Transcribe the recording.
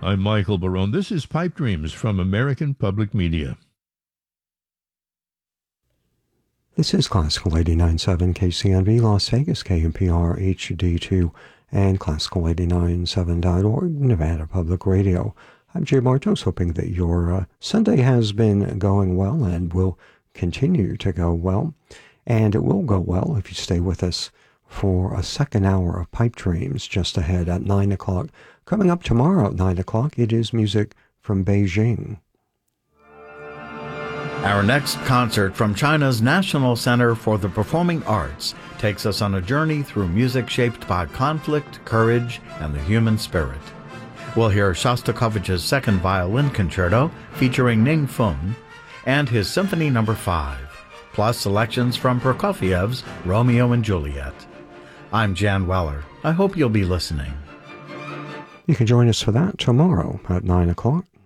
I'm Michael Barone. This is Pipe Dreams from American Public Media. This is Classical 89.7 KCNV Las Vegas, KMPR HD2, and Classical897.org, Nevada Public Radio. I'm Jay Martos, hoping that your Sunday has been going well and will continue to go well. And it will go well if you stay with us for a second hour of Pipe Dreams just ahead at 9 o'clock. Coming up tomorrow at 9 o'clock, it is music from Beijing. Our next concert from China's National Center for the Performing Arts takes us on a journey through music shaped by conflict, courage, and the human spirit. We'll hear Shostakovich's Second Violin Concerto featuring Ning Feng and his Symphony No. 5, plus selections from Prokofiev's Romeo and Juliet. I'm Jan Weller. I hope you'll be listening. You can join us for that tomorrow at 9 o'clock.